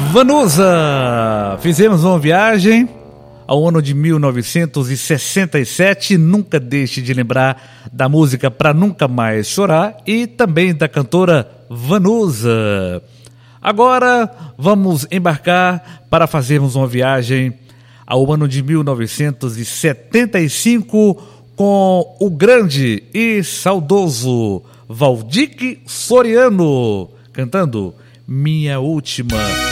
Vanusa, fizemos uma viagem ao ano de 1967, nunca deixe de lembrar da música Pra Nunca Mais Chorar e também da cantora Vanusa. Agora vamos embarcar para fazermos uma viagem ao ano de 1975 com o grande e saudoso Valdir Soriano, cantando Minha Última